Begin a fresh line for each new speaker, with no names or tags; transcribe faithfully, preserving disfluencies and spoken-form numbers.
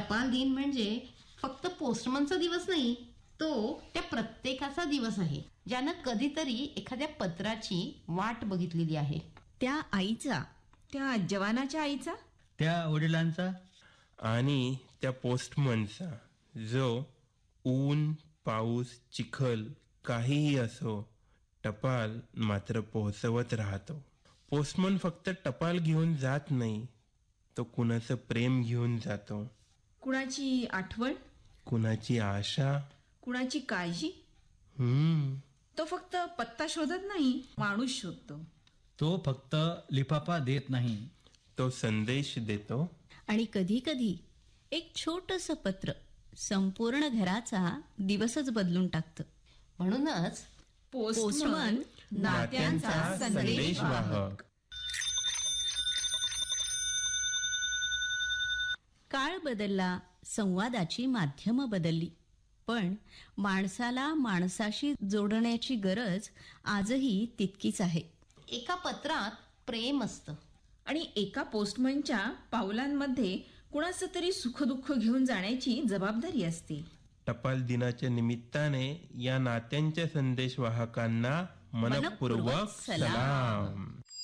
टपाल दिन म्हणजे फक्त पोस्टमनचा दिवस नाही, तो त्या प्रत्येकाचा दिवस आहे ज्यानं कधीतरी एखाद्या पत्राची वाट बघितलेली आहे.
त्या आईचा, त्या जवानाच्या आईचा,
त्या वडिलांचा
आणि त्या पोस्टमनचा जो ऊन पाऊस चिखल काहीही असो टपाल मात्र पोहोचवत राहतो. पोस्टमन फक्त टपाल घेऊन जात नाही, तो कुणाचं प्रेम घेऊन जातो,
कुणाची आठवण,
कुणाची आशा,
कुणाची काळजी.
हम्म
तो फक्त पत्ता शोधत नाही, माणूस शोधतो.
तो फक्त लिफाफा देत नाही,
तो संदेश देतो.
आणि कधी कधी एक छोटंसं पत्र संपूर्ण घराचा दिवसच बदलून टाकतं.
म्हणूनच
पोस्टमन नात्यांचा संदेशवाहक.
काळ बदलला, संवादाची माध्यमं बदलली, पण माणसाला माणसाशी जोडण्याची गरज आजही तितकीच आहे.
एका पत्रात प्रेम असतं
आणि एका पोस्टमनच्या पावलांमध्ये कुणाचं तरी सुखदुःख घेऊन जाण्याची जबाबदारी असते.
टपाल दिनाच्या निमित्ताने या नात्यांच्या संदेशवाहकांना मनपूर्वक सलाम.